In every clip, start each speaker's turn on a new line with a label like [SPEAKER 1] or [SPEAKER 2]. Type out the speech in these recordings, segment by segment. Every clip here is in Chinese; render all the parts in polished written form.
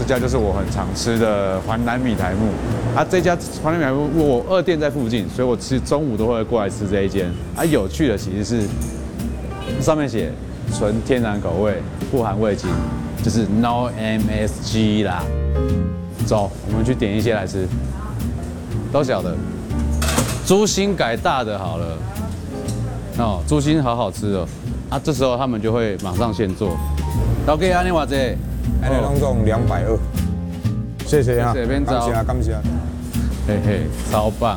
[SPEAKER 1] 这家就是我很常吃的环南米苔目。啊，这家环南米苔目我二店在附近，所以我其实中午都会过来吃这一间。啊，有趣的其实是上面写纯天然口味，不含味精，就是 No MSG 啦。走，我们去点一些来吃，都小的。猪心改大的好了。哦，猪心好好吃哦。啊，这时候他们就会马上现做。老哥，安尼偌济？
[SPEAKER 2] 安尼拢总220。谢谢哈，
[SPEAKER 1] 谢谢边找，
[SPEAKER 2] 感谢。
[SPEAKER 1] 嘿嘿，超棒！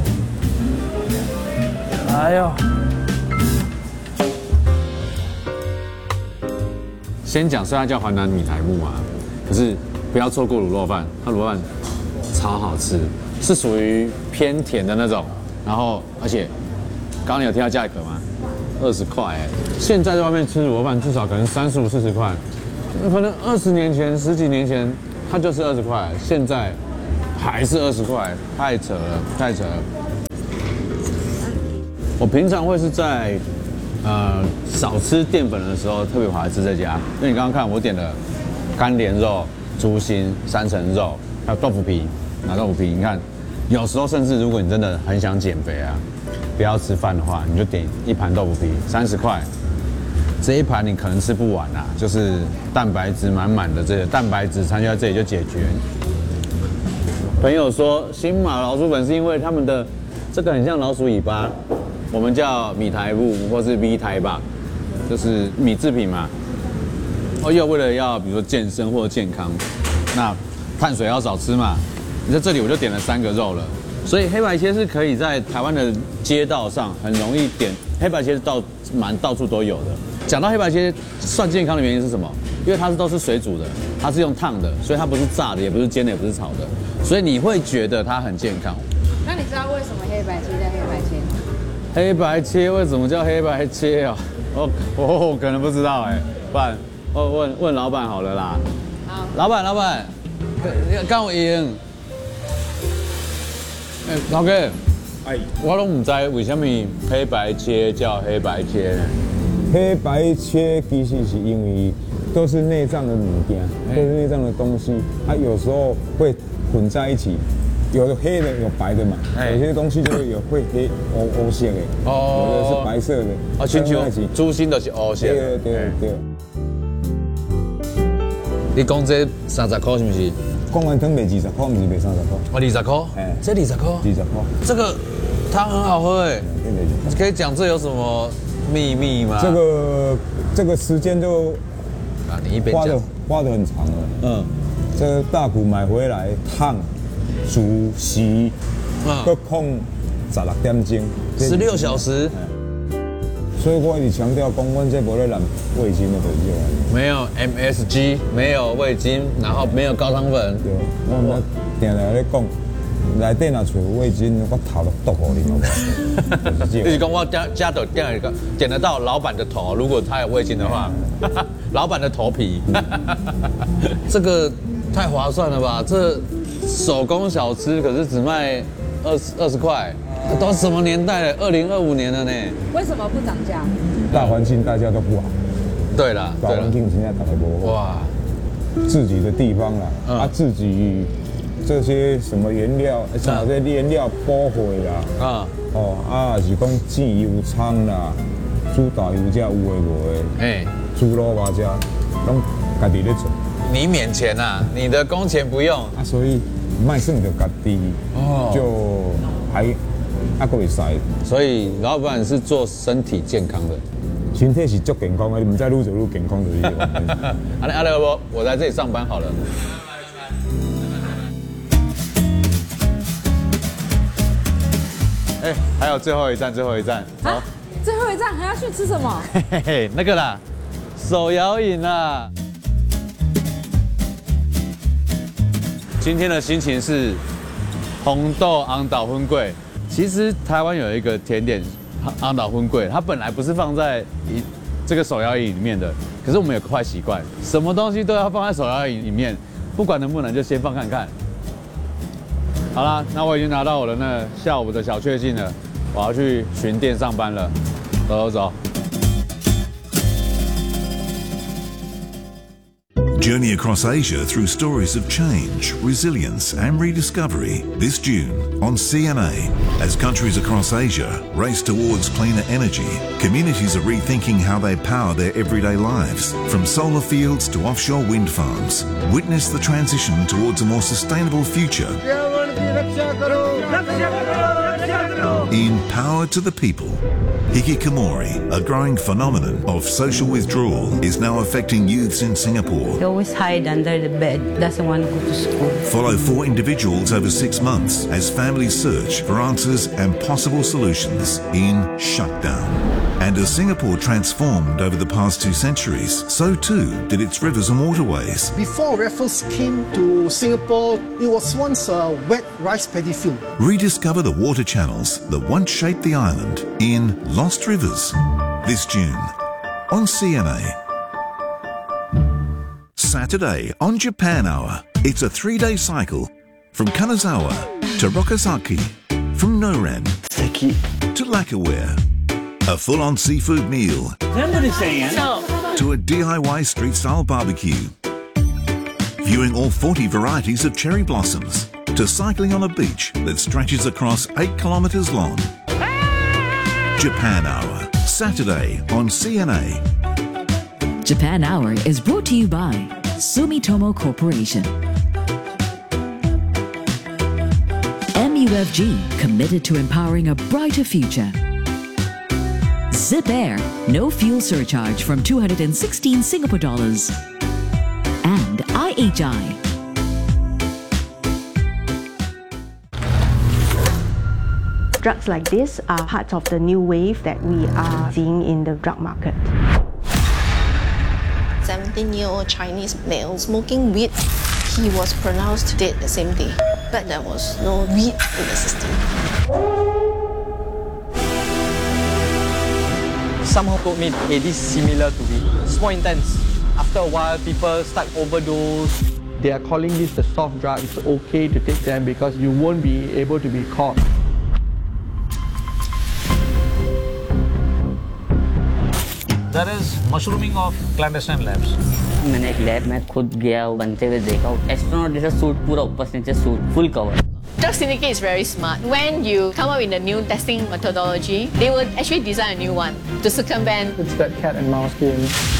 [SPEAKER 1] 哎呦，先讲，虽然叫环南米苔目嘛，可是不要错过卤肉饭，它卤肉饭超好吃，是属于偏甜的那种。然后，而且刚刚你有听到价格吗？20块哎！现在在外面吃卤肉饭至少可能35、40块，可能20年前、10几年前它就是20块，现在还是20块，太扯了，太扯了。我平常会是在少吃淀粉的时候特别跑来吃这家，因为你刚刚看我点了干莲肉、猪心、3层肉，还有豆腐皮。拿豆腐皮，你看，有时候甚至如果你真的很想减肥啊，不要吃饭的话，你就点一盘豆腐皮，30块。这一盘你可能吃不完啊，就是蛋白质满满的，这些蛋白质餐就在这里就解决。朋友说新马老鼠粉是因为他们的这个很像老鼠尾巴，我们叫米苔目或是 V 苔吧，就是米制品嘛。又为了要比如说健身或健康，那碳水要少吃嘛。你在这里我就点了3个肉了，所以黑白切是可以在台湾的街道上很容易点，黑白切是到处都有的。讲到黑白切算健康的原因是什么？因为它都是水煮的，它是用烫的，所以它不是炸的，也不是煎的，也不是炒的，所以你会觉得它很健康。
[SPEAKER 3] 那你知道为什么黑白切叫黑白切吗？
[SPEAKER 1] 黑白切为什么叫黑白切啊？我可能不知道哎，不然问老板好了啦。
[SPEAKER 3] 好，
[SPEAKER 1] 老板，跟我赢。老哥，我都唔知为什么黑白切叫黑白切呢？
[SPEAKER 2] 黑白切其实是因为都是内脏的物件，都是内脏的东西，它有时候会混在一起，有黑的有白的嘛，有些东西就会有黑黑色的，有的是白色的，
[SPEAKER 1] 啊，亲像猪心就是黑色的，
[SPEAKER 2] 对。
[SPEAKER 1] 你讲这30块是不是？
[SPEAKER 2] 贡丸汤卖20块，不是卖30块。
[SPEAKER 1] 哦，20块？哎，这20块
[SPEAKER 2] ？20块。这
[SPEAKER 1] 个汤很好喝哎，可以讲这有什么秘密吗？
[SPEAKER 2] 这个时间就
[SPEAKER 1] 你一边
[SPEAKER 2] 花得很长了。这个大骨买回来烫、煮、洗，都控16点钟
[SPEAKER 1] ，16小时。
[SPEAKER 2] 所以我一直强调，讲我这无咧染味精的东西。
[SPEAKER 1] 没有 MSG， 没有味精，然后没有高汤粉。
[SPEAKER 2] 对，我们定定咧讲，内底若找味精，我头都剁给你，好不好？
[SPEAKER 1] 就是讲我加的点得到老板的头，如果他有味精的话，老板的头皮，这个太划算了吧？这手工小吃可是只卖20块。都什么年代了？2025年了呢？
[SPEAKER 3] 为什么不涨价？
[SPEAKER 2] 大环境大家都不好。
[SPEAKER 1] 对啦，
[SPEAKER 2] 大环境现在大家不好。哇，自己的地方啦，自己这些什么原料，啥这原料包回啦，是讲煎油葱啦，煮大油价有诶无诶，猪肉嘛这拢家己咧做。
[SPEAKER 1] 你免钱啊，你的工钱不用
[SPEAKER 2] 啊，所以卖剩就家己就还。还会使，
[SPEAKER 1] 所以老板是做身体健康的，
[SPEAKER 2] 身体是足健康的，你们再愈做愈健康就是。
[SPEAKER 1] 我在这里上班好了。还有最后一站，走。
[SPEAKER 3] 啊，最后一站还要去吃什么？
[SPEAKER 1] 嘿，那个啦，手摇饮啦。今天的心情是红豆昂岛荤桂。其实台湾有一个甜点昂岛荤桂，它本来不是放在这个手摇饮里面的，可是我们有个坏习惯，什么东西都要放在手摇饮里面，不管能不能就先放看看。好啦，那我已经拿到我的那下午的小确幸了，我要去巡店上班了，走。
[SPEAKER 4] Journey across Asia through stories of change, resilience and rediscovery this June on CNA. As countries across Asia race towards cleaner energy, communities are rethinking how they power their everyday lives. From solar fields to offshore wind farms, witness the transition towards a more sustainable future. In Power to the People, hikikomori, a growing phenomenon of social withdrawal, is now affecting youths in Singapore.
[SPEAKER 5] They always hide under the bed, doesn't want to go to school.
[SPEAKER 4] Follow 4 individuals over 6 months as families search for answers and possible solutions in Shutdown. And as Singapore transformed over the past 2 centuries, so too did its rivers and waterways.
[SPEAKER 6] Before Raffles came to Singapore, it was once a wet rice paddy field.
[SPEAKER 4] Rediscover the water channels that once shaped the island in Lost Rivers this June on CNA. Saturday on Japan Hour, it's a 3-day cycle from Kanazawa to Rokasaki, from Noren to Lacquerware. A full-on seafood meal to a DIY street-style barbecue. Viewing all 40 varieties of cherry blossoms to cycling on a beach that stretches across 8 kilometers long. Japan Hour, Saturday on CNA.
[SPEAKER 7] Japan Hour is brought to you by Sumitomo Corporation. MUFG, committed to empowering a brighter future. Zip Air, no fuel surcharge from 216 Singapore dollars. And IHI.
[SPEAKER 8] Drugs like this are part of the new wave that we are seeing in the drug market.
[SPEAKER 9] 17-year-old Chinese male smoking weed. He was pronounced dead the same day, but there was no weed in the system.
[SPEAKER 10] Somehow told me, hey, this is similar to weed. It's more intense. After a while, people start overdose. They are calling this the soft drug. It's okay to take them because you won't be able to be caught.
[SPEAKER 11] There is mushrooming of clandestine labs.
[SPEAKER 12] मैंने एक लैब में खुद गया बनते हुए देखा एस्ट्रोनॉट जैसा सूट पूरा ऊपर से नीचे suit full cover
[SPEAKER 13] Drug Syndicate is very smart. When you come up with a new testing methodology, they will actually design a new one to circumvent.
[SPEAKER 10] It's that cat and mouse game.